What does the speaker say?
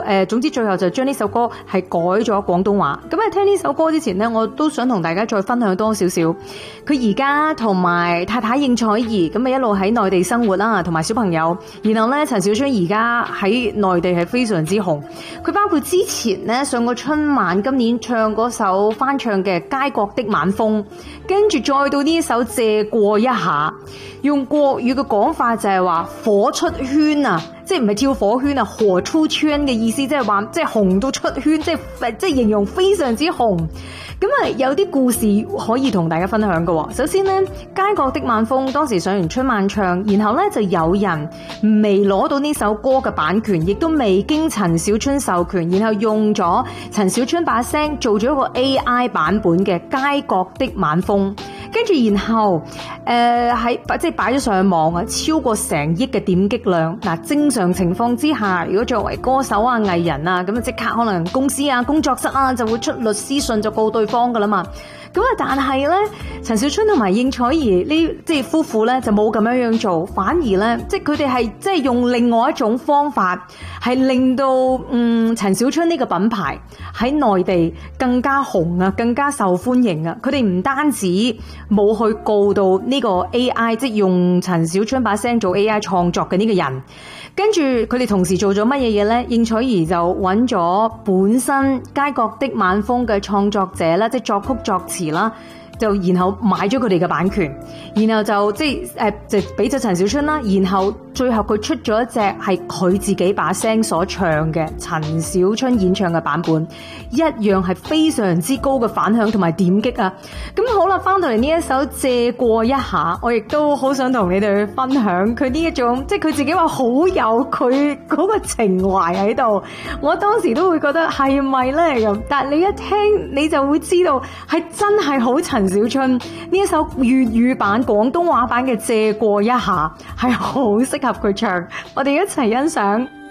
總之最後就將呢首歌係改咗廣東話。咁喺聽呢首歌之前呢，我都想同大家再分享多少少。佢而家同埋太太應采兒咁啊一路喺內地生活啦，同埋小朋友。然後呢，陳小春而家喺內地係非常之紅。佢包括之前呢上過春晚，今年唱嗰首翻唱嘅《街角的晚風》，跟住再到呢首《借過一下》，用國語嘅講法就係話火出圈啊！即係唔係跳火圈啊，火出圈嘅意思即係話即係紅到出圈，即係形容非常之紅。咁啊有啲故事可以同大家分享嘅。首先呢，《街角的晚風》當時上完春晚唱，然後呢就有人未攞到呢首歌嘅版權，亦都未經陳小春授權，然後用咗陳小春把聲做咗一個 AI 版本嘅《街角的晚風》。跟住然後即係擺咗上網啊，超過成億嘅點擊量。嗱，正常情況之下，如果作為歌手啊、藝人啊，咁啊即刻可能公司啊、工作室啊就會出律師信就告對方噶啦嘛。咁啊，但係咧，陳小春同埋應采兒呢即係夫婦咧就冇咁樣做，反而咧即係佢哋係即係用另外一種方法，係令到陳小春呢個品牌喺內地更加紅啊，更加受歡迎啊！佢哋唔單止冇去告到呢個 AI， 即係用陳小春把聲做 AI 創作嘅呢個人，跟住佢哋同時做咗乜嘢嘢咧？應采兒就揾咗本身《街角的晚風》嘅創作者啦，即係作曲作詞啦，就然後買咗佢哋嘅版權，然後就即係就俾咗陳小春啦，然後最後佢出咗一隻係佢自己把聲所唱嘅陳小春演唱嘅版本，一樣係非常之高嘅反響同埋點擊啊！咁好啦，翻到嚟呢一首借過一下，我亦都好想同你哋去分享佢呢一種，即係佢自己話好有佢嗰個情懷喺度。我當時都會覺得係咪咧咁，但係你一聽你就會知道係真係好陳小春呢一首粵語版、廣東話版嘅借過一下係好適合佢唱，我哋一齊欣賞。